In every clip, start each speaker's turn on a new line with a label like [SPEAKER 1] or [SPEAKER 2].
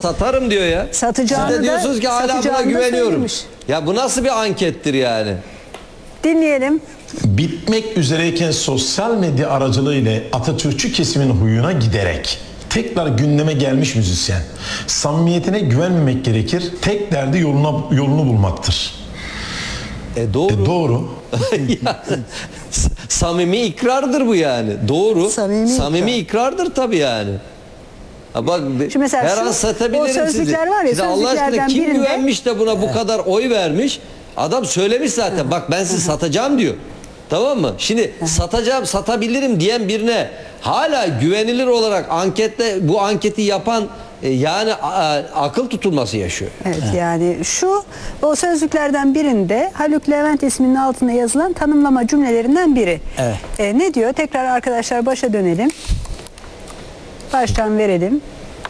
[SPEAKER 1] satarım diyor ya.
[SPEAKER 2] Satacağını
[SPEAKER 1] Siz de diyorsunuz ki hala buna
[SPEAKER 2] satacağını da
[SPEAKER 1] güveniyorum.
[SPEAKER 2] söylemiş.
[SPEAKER 1] Ya bu nasıl bir ankettir yani?
[SPEAKER 2] Dinleyelim.
[SPEAKER 3] Bitmek üzereyken sosyal medya aracılığıyla Atatürkçü kesimin huyuna giderek tekrar gündeme gelmiş müzisyen. Samimiyetine güvenmemek gerekir. Tek derdi yolunu bulmaktır.
[SPEAKER 1] Doğru.
[SPEAKER 3] Doğru.
[SPEAKER 1] Ya, samimi ikrardır bu yani. Doğru.
[SPEAKER 2] Samimi
[SPEAKER 1] ikrardır tabii yani. Ha bak,
[SPEAKER 2] Şimdi mesela
[SPEAKER 1] her an satabilirim
[SPEAKER 2] o
[SPEAKER 1] sizi.
[SPEAKER 2] sözlükler var ya,
[SPEAKER 1] Size Allah aşkına
[SPEAKER 2] sözlüklerden
[SPEAKER 1] kim
[SPEAKER 2] birinde,
[SPEAKER 1] güvenmiş de buna bu kadar oy vermiş? Adam söylemiş zaten. Bak ben sizi satacağım diyor. Tamam mı? Şimdi satacağım, satabilirim diyen birine hala güvenilir olarak bu anketi yapan yani akıl tutulması yaşıyor.
[SPEAKER 2] Evet, yani o sözlüklerden birinde Haluk Levent isminin altına yazılan tanımlama cümlelerinden biri.
[SPEAKER 4] Evet.
[SPEAKER 2] Ne diyor? Tekrar arkadaşlar başa dönelim. Baştan verelim.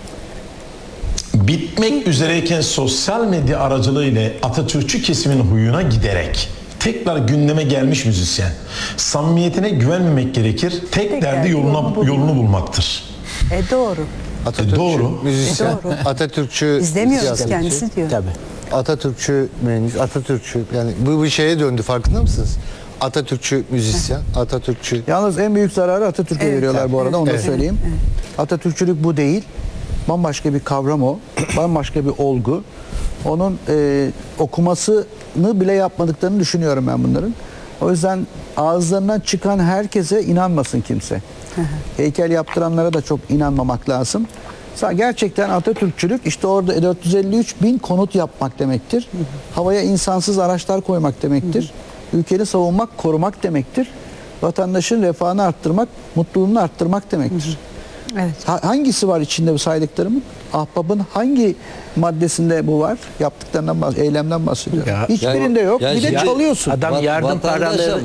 [SPEAKER 3] Bitmek üzereyken sosyal medya aracılığıyla Atatürkçü kesimin huyuna giderek tekrar gündeme gelmiş müzisyen. Samimiyetine güvenmemek gerekir. Tek derdi yolunu bulmaktır.
[SPEAKER 2] Doğru.
[SPEAKER 5] Atatürkçü
[SPEAKER 3] Doğru.
[SPEAKER 5] müzisyen,
[SPEAKER 2] Doğru.
[SPEAKER 5] Atatürkçü
[SPEAKER 2] İzlemiyoruz
[SPEAKER 5] siyasetçi,
[SPEAKER 2] kendisi diyor.
[SPEAKER 4] Tabii.
[SPEAKER 5] Atatürkçü mühendis, Atatürkçü, yani bu bir şeye döndü, farkında mısınız? Atatürkçü müzisyen, Atatürkçü.
[SPEAKER 6] Yalnız en büyük zararı Atatürk'e
[SPEAKER 2] Evet.
[SPEAKER 6] veriyorlar bu arada, onu da
[SPEAKER 5] Evet.
[SPEAKER 6] söyleyeyim. Atatürkçülük bu değil. Bambaşka bir kavram o. Bambaşka bir olgu. Onun okumasını bile yapmadıklarını düşünüyorum ben bunların. O yüzden ağızlarından çıkan herkese inanmasın kimse. Heykel yaptıranlara da çok inanmamak lazım. Gerçekten Atatürkçülük işte orada 453 bin konut yapmak demektir. Havaya insansız araçlar koymak demektir. Ülkeni savunmak, korumak demektir. Vatandaşın refahını arttırmak, mutluluğunu arttırmak demektir.
[SPEAKER 2] Evet.
[SPEAKER 6] Hangisi var içinde bu saydıklarımın? Ahbabın hangi maddesinde bu var? Yaptıklarından eylemden bahsediyor. Hiçbirinde yok.
[SPEAKER 1] ya
[SPEAKER 6] Bir de
[SPEAKER 1] şimdi
[SPEAKER 6] çalıyorsun.
[SPEAKER 4] Adam yardım paraları...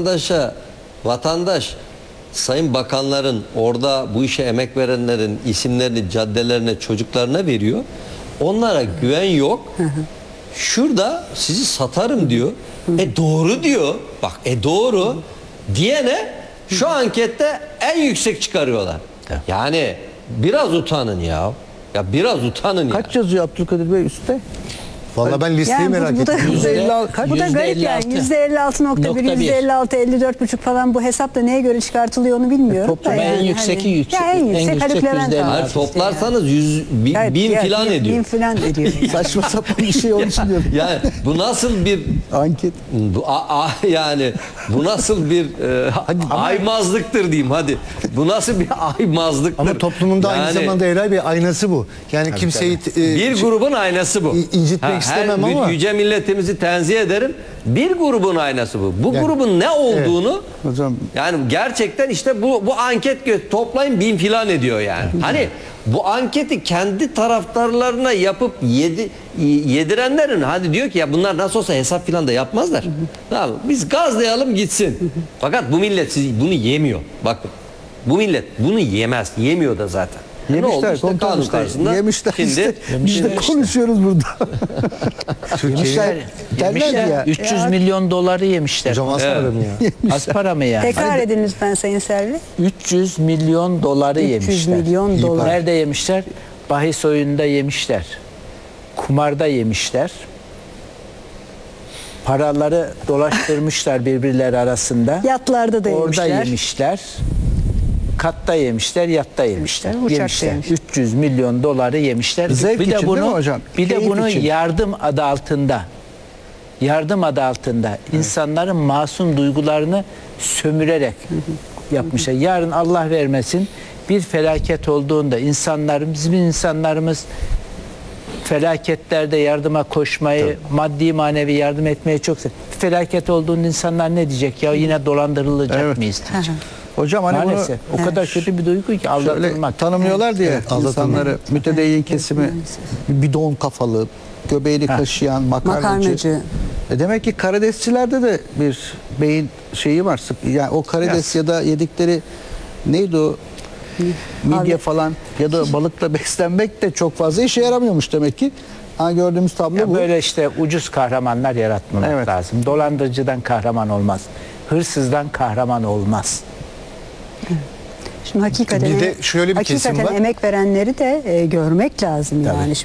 [SPEAKER 1] Vatandaş sayın bakanların orada bu işe emek verenlerin isimlerini caddelerine, çocuklarına veriyor. Onlara güven yok. Şurada sizi satarım diyor. Doğru diyor. Bak doğru diyene şu ankette en yüksek çıkarıyorlar. Yani biraz utanın ya. Ya biraz utanın ya.
[SPEAKER 6] Kaç yazıyor Abdülkadir Bey üstte?
[SPEAKER 5] Vallahi ben listeyi
[SPEAKER 2] Yani
[SPEAKER 5] merak
[SPEAKER 2] bu da,
[SPEAKER 5] ettim.
[SPEAKER 2] bu da garip yani. %56.1, %56, 54.5 falan, bu hesap da neye göre çıkartılıyor onu bilmiyorum.
[SPEAKER 6] Toplama
[SPEAKER 2] Da
[SPEAKER 4] en yükseki yüksek.
[SPEAKER 2] Ya en yüksek Haluk Levent
[SPEAKER 4] %56.
[SPEAKER 2] almış
[SPEAKER 1] Hayır,
[SPEAKER 2] işte
[SPEAKER 1] toplarsanız
[SPEAKER 2] yani.
[SPEAKER 1] bin
[SPEAKER 2] Evet,
[SPEAKER 1] filan ediyor.
[SPEAKER 2] Bin filan ediyor.
[SPEAKER 6] Saçma sapan bir şey onun için diyorum.
[SPEAKER 1] Yani bu nasıl bir
[SPEAKER 6] Anket.
[SPEAKER 1] yani bu nasıl bir aymazlıktır diyeyim hadi. Bu nasıl bir aymazlıktır.
[SPEAKER 5] Ama toplumunda aynı
[SPEAKER 1] Yani
[SPEAKER 5] zamanda Eray Bey aynası bu. Yani kimseyi
[SPEAKER 1] bir grubun aynası bu.
[SPEAKER 5] incitmek istemem ama.
[SPEAKER 1] Yüce milletimizi tenzih ederim. Bir grubun aynası bu. Bu
[SPEAKER 5] Yani,
[SPEAKER 1] grubun ne olduğunu
[SPEAKER 6] Hocam,
[SPEAKER 1] yani gerçekten işte bu anket toplayın bin filan ediyor yani. Hani bu anketi kendi taraftarlarına yapıp yedirenlerin hadi diyor ki ya bunlar nasıl olsa hesap filan da yapmazlar. Tamam, biz gazlayalım gitsin. Fakat bu millet bunu yemiyor. Bakın. Bu millet bunu yemez. Yemiyor da zaten. Ne oldu
[SPEAKER 6] yemişler,
[SPEAKER 1] işte kanun
[SPEAKER 6] komutanım
[SPEAKER 1] karşısında.
[SPEAKER 6] yemişler
[SPEAKER 1] Şimdi
[SPEAKER 6] işte. Biz de konuşuyoruz burada.
[SPEAKER 4] Yemişler,
[SPEAKER 6] Derler ya.
[SPEAKER 4] 300 milyon doları yemişler.
[SPEAKER 5] Hocam az para mı ya?
[SPEAKER 4] Az para mı yani?
[SPEAKER 2] Tekrar edin lütfen Sayın Selvi.
[SPEAKER 4] 300 milyon doları
[SPEAKER 2] 300
[SPEAKER 4] yemişler.
[SPEAKER 2] milyon dolar.
[SPEAKER 4] Nerede yemişler? Bahis oyununda yemişler. Kumarda yemişler. Paraları dolaştırmışlar birbirleri arasında.
[SPEAKER 2] Yatlarda da
[SPEAKER 4] Orada
[SPEAKER 2] yemişler.
[SPEAKER 4] yemişler. Katta yemişler, yatta yemişler.
[SPEAKER 2] Uçakta yemişler.
[SPEAKER 4] 300 milyon doları yemişler.
[SPEAKER 6] Zevk
[SPEAKER 4] bir
[SPEAKER 6] için
[SPEAKER 4] de
[SPEAKER 6] değil mi
[SPEAKER 4] bunu
[SPEAKER 6] hocam?
[SPEAKER 4] bir de
[SPEAKER 6] Keyif
[SPEAKER 4] bunu
[SPEAKER 6] için.
[SPEAKER 4] yardım adı altında insanların masum duygularını sömürerek yapmışlar. Yarın Allah vermesin bir felaket olduğunda bizim insanlarımız felaketlerde yardıma koşmayı, maddi manevi yardım etmeyi çok sever. Felaket olduğunda insanlar ne diyecek? Ya yine dolandırılacak
[SPEAKER 6] Evet.
[SPEAKER 4] mıyız diyecek.
[SPEAKER 6] Hocam hani
[SPEAKER 4] Maalesef. O kadar kötü bir duygu ki
[SPEAKER 6] bunu
[SPEAKER 4] aldatılmak.
[SPEAKER 6] şöyle tanımlıyorlar diye
[SPEAKER 5] aldatılmak.
[SPEAKER 6] insanları, mütedeyyin kesimi, bidon kafalı, göbeğini kaşıyan, makarnacı. Demek ki karidesçilerde de bir beyin şeyi var. Yani o karides ya da yedikleri neydi o? Midye falan ya da balıkla beslenmek de çok fazla işe yaramıyormuş demek ki. Gördüğümüz tablo
[SPEAKER 4] Ya
[SPEAKER 6] bu.
[SPEAKER 4] böyle işte ucuz kahramanlar yaratmamak
[SPEAKER 6] Evet.
[SPEAKER 4] lazım. Dolandırıcıdan kahraman olmaz. Hırsızdan kahraman olmaz.
[SPEAKER 2] Şimdi hakikaten,
[SPEAKER 5] Bir de şöyle bir kesim var.
[SPEAKER 2] emek verenleri de görmek lazım yani.